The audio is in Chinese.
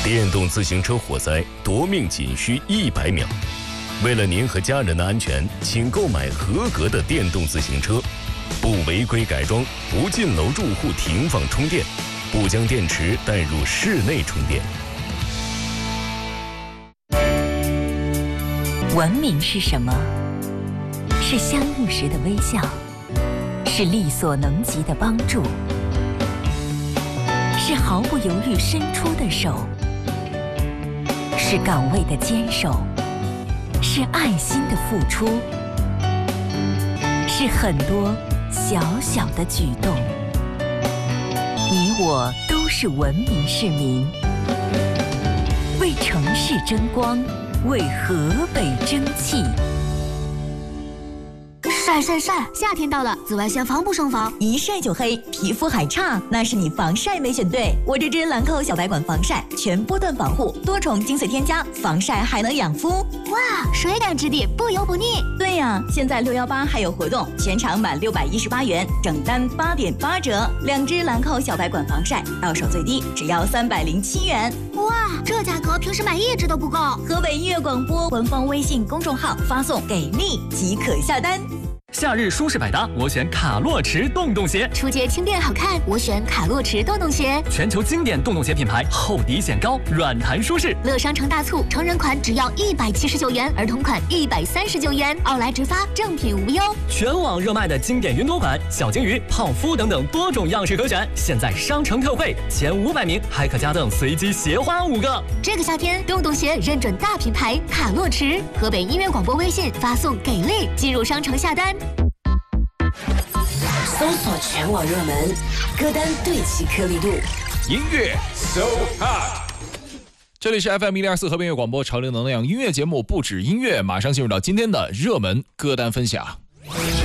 电动自行车火灾夺命仅需100秒。为了您和家人的安全，请购买合格的电动自行车，不违规改装，不进楼住户停放充电，不将电池带入室内充电。 文明是什么？是相遇时的微笑，是力所能及的帮助，是毫不犹豫伸出的手，是岗位的坚守，是爱心的付出，是很多小小的举动。你我都是文明市民，为城市争光，为河北争气。 晒！夏天到了，紫外线防不胜防， 一晒就黑，皮肤还差，那是你防晒没选对。我这支兰蔻小白管防晒，全波段防护，多重精粹添加，防晒还能养肤。 哇，水感质地，不油不腻。 对呀，现在618还有活动，全场满618元，整单8.8折，2支兰蔻小白管防晒，到手最低只要307元。 哇，这价格平时买1支都不够。 河北音乐广播官方微信公众号发送"给力"即可下单。 夏日舒适百搭，我选卡洛驰洞洞鞋。 出街轻便好看，我选卡洛驰洞洞鞋。 全球经典洞洞鞋品牌，厚底显高，软弹舒适。 乐商城大促，成人款只要179元，儿童款139元，奥莱直发，正品无忧。 全网热卖的经典云朵款、小金鱼、泡芙等等多种样式可选，现在商城特惠，前500名还可加赠随机鞋花5个。 这个夏天，洞洞鞋认准大品牌卡洛驰，河北音乐广播微信发送"给力"进入商城下单。 搜索全网热门歌单，对齐颗粒度， 音乐 So Hot。这里是 FM104河北音乐广播潮流能量音乐节目，不止音乐，马上进入到今天的热门歌单分享。